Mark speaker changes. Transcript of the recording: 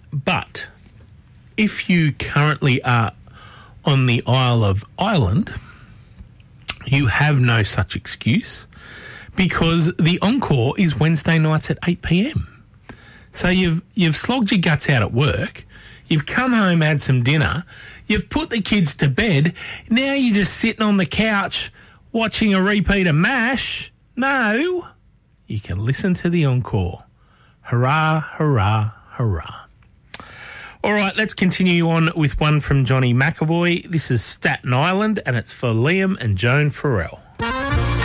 Speaker 1: But if you currently are on the Isle of Ireland, you have no such excuse because the encore is Wednesday nights at 8 p.m. So you've slogged your guts out at work, you've come home, had some dinner, you've put the kids to bed, now you're just sitting on the couch watching a repeat of MASH. No, you can listen to the encore. Hurrah, hurrah, hurrah. All right, let's continue on with one from Johnny McAvoy. This is Staten Island, and it's for Liam and Joan Farrell.